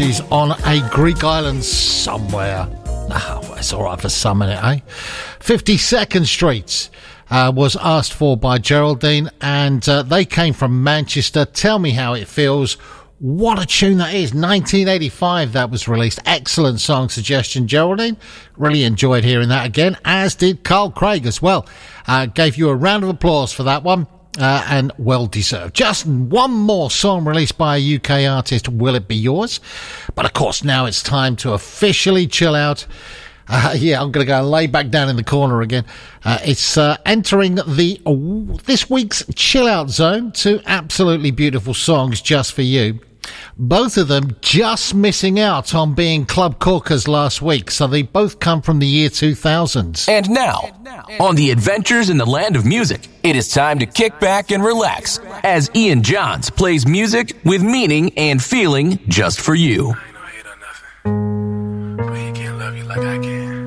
she's on a Greek island somewhere. Oh, it's all right for some minute, eh? 52nd Street was asked for by Geraldine, and they came from Manchester. Tell me how it feels. What a tune that is. 1985 that was released. Excellent song suggestion, Geraldine. Really enjoyed hearing that again, as did Carl Craig as well. Gave you a round of applause for that one. And well deserved. Just one more song released by a UK artist. Will it be yours? But of course, now it's time to officially chill out. I'm going to go and lay back down in the corner again. It's entering this week's chill out zone. Two absolutely beautiful songs just for you. Both of them just missing out on being club corkers last week, so they both come from the year 2000. And now, on the Adventures in the Land of Music, it is time to kick back and relax as Ian Johns plays music with meaning and feeling just for you. I ain't no hate or nothing, but he can't love you like I can.